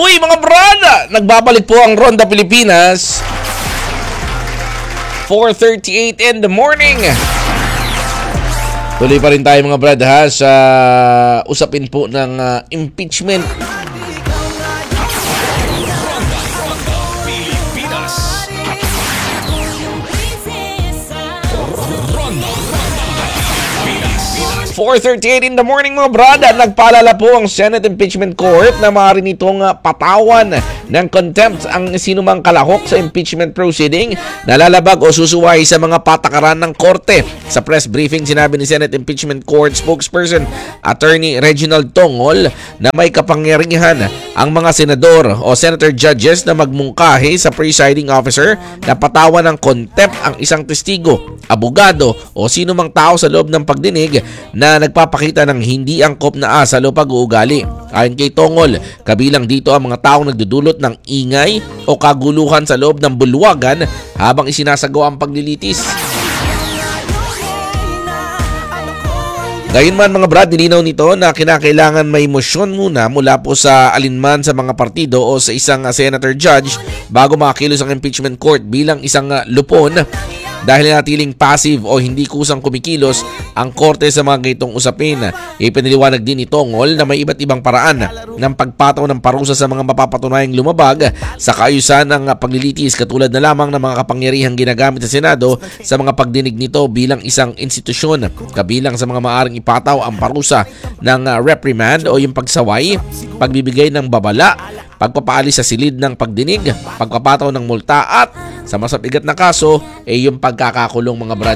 Uy, mga brada! Nagbabalik po ang Ronda Pilipinas. 4:38 in the morning. Tuloy pa rin tayo mga brad ha sa usapin po ng impeachment. Ronda 4:38 in the morning mga brada. Nagpaalala po ang Senate Impeachment Court na maaari nitong patawan ng contempt ang sinumang kalahok sa impeachment proceeding na lalabag o susuway sa mga patakaran ng korte. Sa press briefing, sinabi ni Senate Impeachment Court spokesperson Attorney Reginald Tongol na may kapangyarihan ang mga senador o senator judges na magmungkahi sa presiding officer na patawan ng contempt ang isang testigo, abogado o sinumang tao sa loob ng pagdinig na nagpapakita ng hindi angkop na asal o pag-uugali. Ayon kay Tongol, kabilang dito ang mga taong nagdudulot ng ingay o kaguluhan sa loob ng bulwagan habang isinasagawa ang paglilitis. Gayunman mga brad, nilinaw nito na kinakailangan may motion muna mula po sa alinman sa mga partido o sa isang senator judge bago makakilos ang impeachment court bilang isang lupon dahil natiling passive o hindi kusang kumikilos ang korte sa mga ganitong usapin. Ipiniliwanag din ni Tongol na may iba't ibang paraan ng pagpataw ng parusa sa mga mapapatunayang lumabag sa kaayusan ng paglilitis katulad na lamang ng mga kapangyarihang ginagamit sa Senado sa mga pagdinig nito bilang isang institusyon. Kabilang sa mga maaring ipataw ang parusa ng reprimand o yung pagsaway, pagbibigay ng babala, pagpapaalis sa silid ng pagdinig, pagpapataw ng multa at sa mas mabigat na kaso yung pagkakakulong mga brad.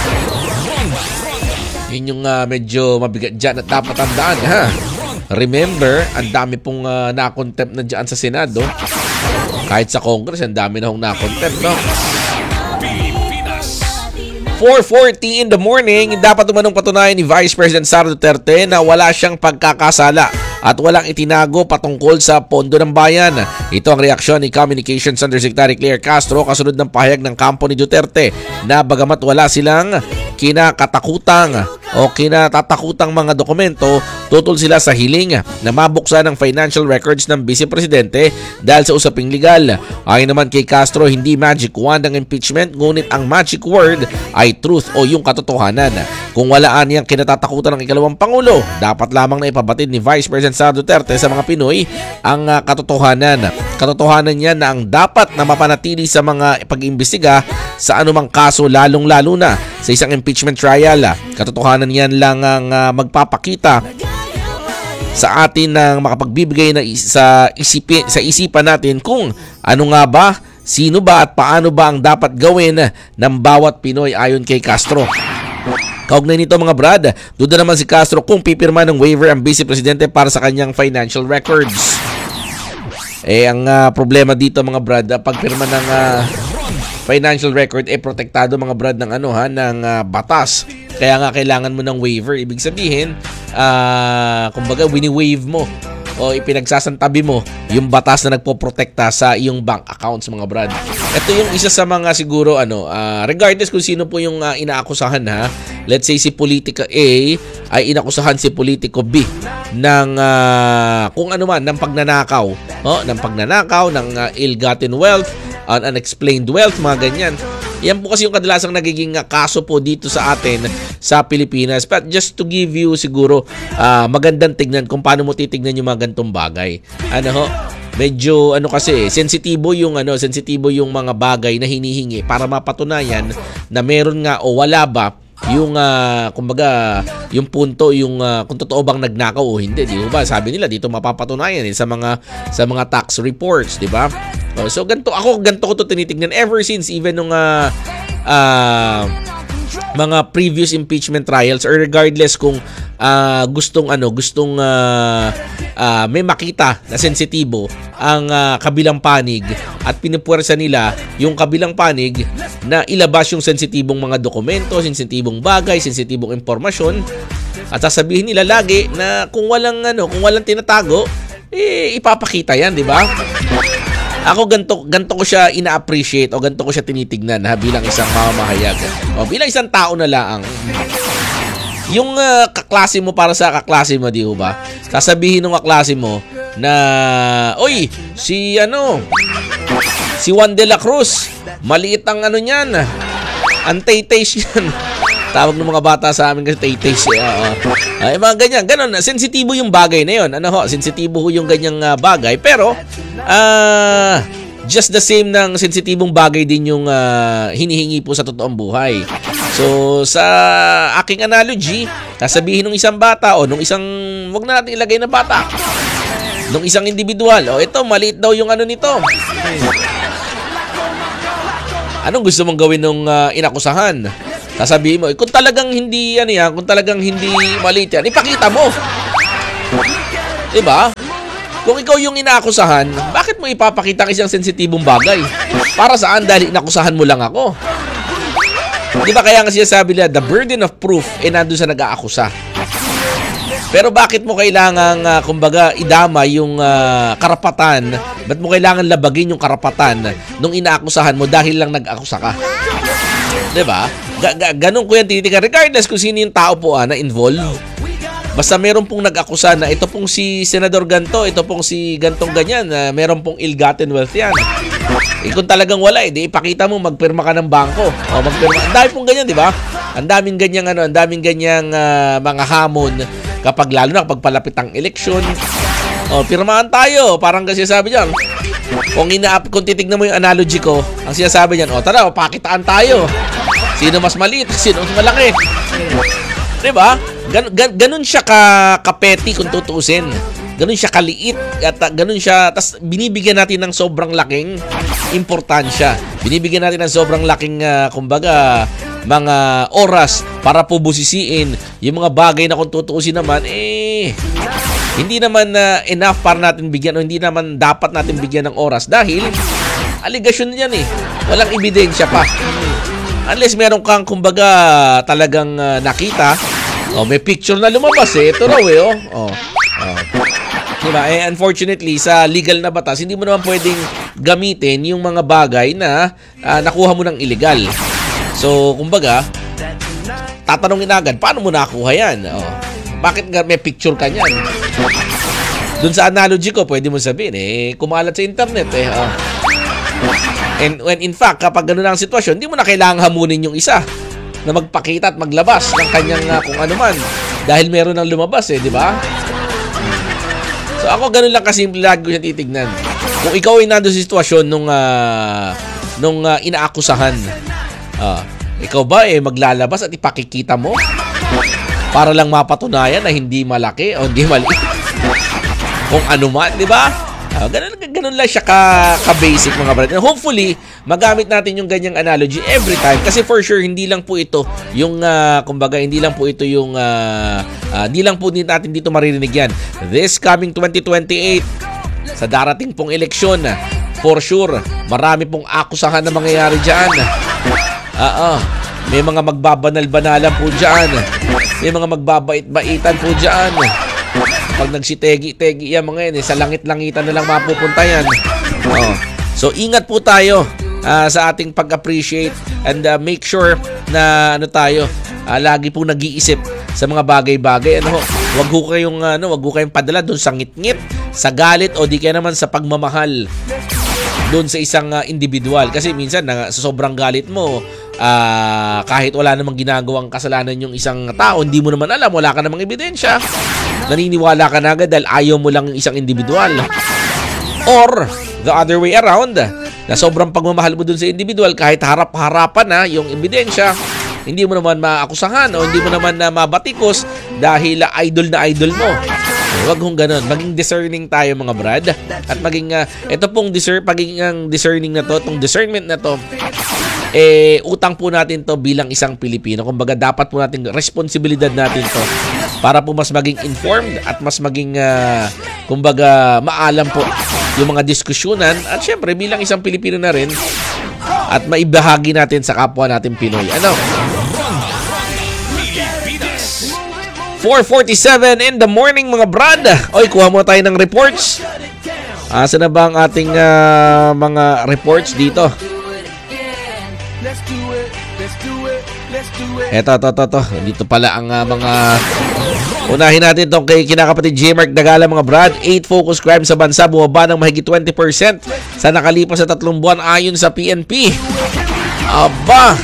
Yun yung medyo mabigat dyan at dapat tandaan ha. Remember, ang dami pong na-contempt na dyan sa Senado. Kahit sa Congress, ang dami na hong na-contempt, no? 4:40 in the morning, dapat umanong patunayan ni Vice President Sara Duterte na wala siyang pagkakasala at walang itinago patungkol sa pondo ng bayan. Ito ang reaksyon ni Communications Undersecretary Claire Castro kasunod ng pahayag ng kampo ni Duterte na bagamat wala silang kinatatakutang mga dokumento, tutol sila sa hiling na mabuksan ang financial records ng Vice Presidente dahil sa usaping legal. Ayon naman kay Castro, hindi magic wand ang impeachment, ngunit ang magic word ay truth o yung katotohanan. Kung walaan niyang kinatatakutan ng ikalawang Pangulo, dapat lamang na ipabatid ni Vice President Sara Duterte sa mga Pinoy ang katotohanan. Katotohanan niya na ang dapat na mapanatili sa mga pag-imbestiga sa anumang kaso, lalong-lalo na sa isang impeachment trial. Katotohanan yan lang ang magpapakita sa atin ng makapagbibigay na sa isipan natin kung ano nga ba, sino ba at paano ba ang dapat gawin ng bawat Pinoy ayon kay Castro. Kaugnay nito mga brad, duda naman si Castro kung pipirma ng waiver ang Vice Presidente para sa kanyang financial records. Ang problema dito mga brad, pagpirma ng financial record protektado mga brad ng ng batas. Kaya nga kailangan mo ng waiver. Ibig sabihin, kumbaga wini-waive mo o ipinagsasantabi mo yung batas na nagpoprotekta sa iyong bank accounts mga brad. Ito yung isa sa mga siguro regardless kung sino po yung inaakusahan ha. Let's say si Politico A ay inakusahan si Politico B ng kung ano man ng pagnanakaw, ng ill-gotten wealth, unexplained wealth, mga ganyan. Yan po kasi yung kadalasang nagiging kaso po dito sa atin sa Pilipinas. But just to give you siguro magandang tignan kung paano mo titignan yung mga gantong bagay. Medyo kasi sensitibo yung mga bagay na hinihingi para mapatunayan na meron nga o wala ba yung kumbaga yung punto yung kung totoo bang nagnakaw o hindi, di ba? Sabi nila dito mapapatunayan sa mga tax reports, di ba? So ganito ko to tinitingnan ever since even nung mga previous impeachment trials or regardless kung gustong may makita na sensitibo ang kabilang panig at pinupuwersa nila yung kabilang panig na ilabas yung sensitibong mga dokumento, sensitibong bagay, sensitibong impormasyon at sasabihin nila lagi na kung walang tinatago ipapakita yan, di ba? Ako ganto ko siya ina-appreciate o ganto ko siya tinitignan bilang isang mamamahayag. O bilang isang tao na lang. Yung kaklase mo para sa kaklase mo, di ba? Sasabihin ng kaklase mo, na, oy, si Juan de la Cruz, maliit ang ano niyan, ang tay-tays yan. Tawag ng mga bata sa amin kasi tay-tays. Ay, mga ganyan, ganun, sensitibo yung bagay na yun. Sensitibo yung ganyang bagay, pero just the same ng sensitibong bagay din yung hinihingi po sa totoong buhay. So, sa aking analogy, sasabihin ng isang bata o nung isang, wag na natin ilagay na bata, nung isang individual, ito, maliit daw yung ano nito. Anong gusto mong gawin nung inakusahan? Sasabihin mo, kung talagang hindi kung talagang hindi maliit yan, ipakita mo. Diba? Kung ikaw yung inaakusahan, bakit mo ipapakita ang isang sensitibong bagay? Para saan? Dahil inakusahan mo lang ako. Di ba kaya nga sinasabi nila, the burden of proof nandun sa nag-aakusa. Pero bakit mo kailangang, kumbaga, idama yung karapatan? Ba't mo kailangan labagin yung karapatan nung inaakusahan mo dahil lang nag-akusa ka? Di ba? Ganun ko yan titigan. Regardless kung sino yung tao po na involved. Basta meron pong nag-akusa na ito pong si Senador Ganto, ito pong si Gantong ganyan, meron pong ill-gotten wealth yan. Kung talagang wala, di ipakita mo, magpirma ka ng bangko. Magpirma. Ang dami pong ganyan, di ba? Ang daming ganyang mga hamon kapag lalo na kapag palapit ang eleksyon. Pirmahan tayo, parang kasi sabi diyan. Kung titignan mo yung analogy ko, ang sinasabi niyan, tara, pakitaan tayo. Sino mas maliit, sino mas malaki. Di ba? Ganun siya ka-petty kung tutuusin. Ganun siya kaliit at ganun siya, tas binibigyan natin ng sobrang laking importansya. Binibigyan natin ng sobrang laking kumbaga mga oras para po busisiin yung mga bagay na kung tutuusin naman hindi naman enough para natin bigyan o hindi naman dapat natin bigyan ng oras dahil allegation yan walang ebidensya pa. Unless meron kang kumbaga talagang nakita, may picture na lumabas ito raw diba? Unfortunately sa legal na batas hindi mo naman pwedeng gamitin yung mga bagay na nakuha mo ng illegal. So kumbaga tatanungin agad, paano mo nakuha yan? Bakit nga may picture ka niyan? Dun sa analogy ko pwede mo sabihin kumalat sa internet And when in fact, kapag gano'n ang sitwasyon, hindi mo na kailangang hamunin yung isa na magpakita at maglabas ng kanyang kung ano man. Dahil meron nang lumabas di ba? So ako gano'n lang kasimple lagi ko siya titignan. Kung ikaw ay nandun sa sitwasyon nung inaakusahan, ikaw ba maglalabas at ipakikita mo? Para lang mapatunayan na hindi malaki o hindi maliit. Kung ano man, di ba? Ganun lang siya ka-basic mga brother. Hopefully, magamit natin yung ganyang analogy every time kasi for sure hindi lang po ito yung kumbaga hindi lang po natin dito maririnig yan. This coming 2028 sa darating pong eleksyon, for sure, marami pong akusahan na mangyayari diyan. May mga magbabanal-banalan po diyan. May mga magbabait-baitan po diyan. Pag nagsitegi-tegi yan mga yan, sa langit-langitan na lang mapupunta yan. So ingat po tayo sa ating pag-appreciate and make sure na tayo lagi po nag-iisip sa mga bagay-bagay. Wag ho kayong padala doon sa ngit-ngit, sa galit o di kaya naman sa pagmamahal doon sa isang individual. Kasi minsan sa sobrang galit mo, kahit wala namang ginagawang kasalanan yung isang tao, hindi mo naman alam, wala ka namang ebidensya, naniniwala ka na agad dahil ayaw mo lang yung isang individual. Or the other way around, na sobrang pagmamahal mo dun sa individual, kahit harap-harapan na yung ebidensya, hindi mo naman maakusahan o hindi mo naman mabatikos dahil idol na idol mo. Huwag hong ganun. Maging discerning tayo mga brad. At maging, ito pong pagiging discerning na to, itong discernment na to, utang po natin to bilang isang Pilipino. Kumbaga, dapat po natin, responsibilidad natin to para po mas maging informed at mas maging, kumbaga, maalam po yung mga diskusyonan. At syempre, bilang isang Pilipino na rin, at maibahagi natin sa kapwa natin Pinoy. 4:47 in the morning mga brad. Oy, kuha mo tayo ng reports. Asa na ba ang ating mga reports dito? Eto. Dito pala ang mga Unahin natin itong kay kinakapatid J. Mark Dagala mga brad. 8 focus crimes sa bansa bumaba ng mahigit 20% sa nakalipas sa 3 buwan ayon sa PNP. Aba!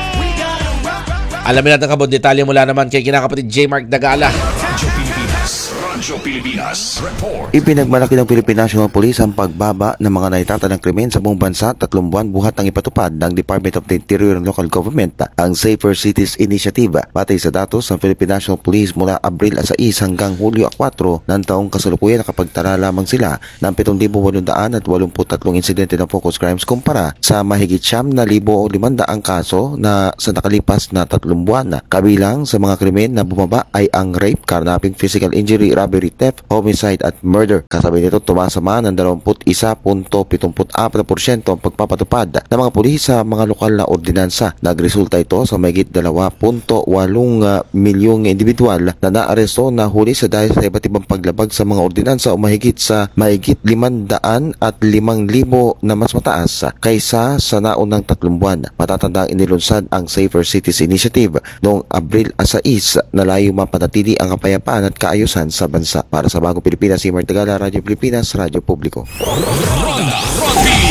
Alamin natin kabod detalye mula naman kay kinakapatid J. Mark Dagala. Radyo Pilipinas Report. Ipinagmalaki ng Philippine National Police ang pagbaba ng mga naitatanging krimen sa buong bansa 3 buwan buhat ng ipatupad ng Department of the Interior and Local Government ang Safer Cities Initiative. Batay sa datos ng Philippine National Police mula Abril 6 hanggang Hulyo 4 ng taong kasalukuyan nakapagtala lamang sila ng 7,883 insidente ng focus crimes kumpara sa mahigit 9,500 kaso na sa nakalipas na 3 buwan. Kabilang sa mga krimen na bumaba ay ang rape, carnapping, physical injury, robbery, theft, homicide at murder. Kasabay nito tumasama ng 21.74% ang pagpapatupad ng mga pulis sa mga lokal na ordinansa. Nagresulta ito sa mahigit 2.8 milyong individual na naaresto na huli sa dahil sa iba't ibang paglabag sa mga ordinansa o mahigit 500 at 5,000 na mas mataas kaysa sa naunang 3 buwan. Matatandang inilunsad ang Safer Cities Initiative noong Abril 6 na layo mapanatili ang kapayapaan at kaayusan sa bansa. Para sa Bagong Pilipinas, si Mark Tagala, Radyo Pilipinas, Radyo Publiko.